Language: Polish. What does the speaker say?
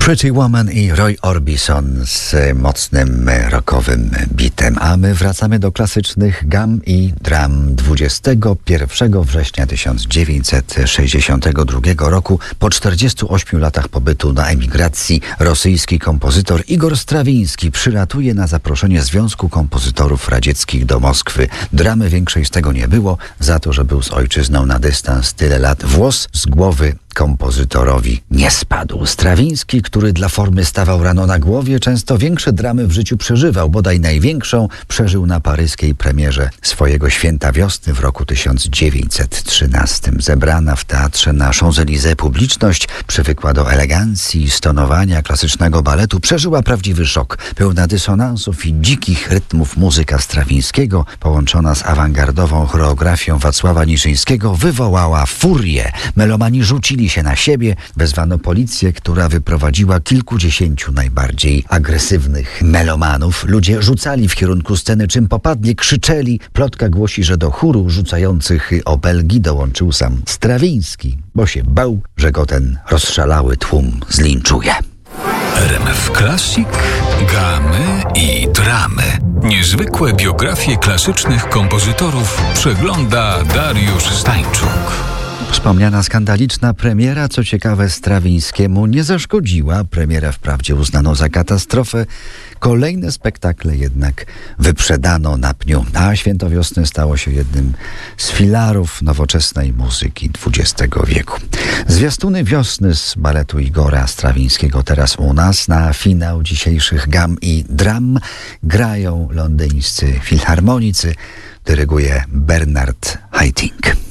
Pretty Woman i Roy Orbison z mocnym rockowym bitem. A my wracamy do klasycznych gam i dram. 21 września 1962 roku, po 48 latach pobytu na emigracji, rosyjski kompozytor Igor Strawiński przylatuje na zaproszenie Związku Kompozytorów Radzieckich do Moskwy. Dramy większej z tego nie było, za to, że był z ojczyzną na dystans tyle lat, włos z głowy kompozytorowi nie spadł. Strawiński, który dla formy stawał rano na głowie, często większe dramy w życiu przeżywał. Bodaj największą przeżył na paryskiej premierze swojego Święta Wiosny w roku 1913. Zebrana w teatrze na Champs-Élysées publiczność przywykła do elegancji i stonowania klasycznego baletu, przeżyła prawdziwy szok. Pełna dysonansów i dzikich rytmów muzyka Strawińskiego, połączona z awangardową choreografią Wacława Niczyńskiego, wywołała furię. Melomani rzucili się na siebie, wezwano policję, która wyprowadziła kilkudziesięciu najbardziej agresywnych melomanów. Ludzie rzucali w kierunku sceny czym popadnie, krzyczeli. Plotka głosi, że do chóru rzucających obelgi dołączył sam Strawiński, bo się bał, że go ten rozszalały tłum zlinczuje. RMF Classic, gamy i dramy. Niezwykłe biografie klasycznych kompozytorów przegląda Dariusz Stańczuk. Wspomniana skandaliczna premiera, co ciekawe, Strawińskiemu nie zaszkodziła. Premierę wprawdzie uznano za katastrofę. Kolejne spektakle jednak wyprzedano na pniu, a Święto Wiosny stało się jednym z filarów nowoczesnej muzyki XX wieku. Zwiastuny wiosny z baletu Igora Strawińskiego teraz u nas. Na finał dzisiejszych gam i dram grają londyńscy filharmonicy. Dyryguje Bernard Haitink.